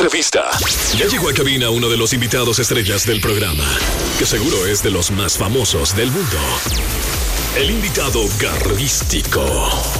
entrevista. Ya llegó a cabina uno de los invitados estrellas del programa, que seguro es de los más famosos del mundo. El invitado garrístico.